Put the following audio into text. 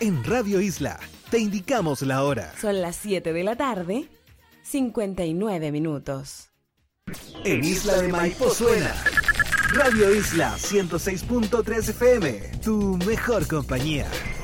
En Radio Isla te indicamos la hora. Son las 7 de la tarde, 59 minutos. En Isla de Maipo suena Radio Isla 106.3 FM, tu mejor compañía.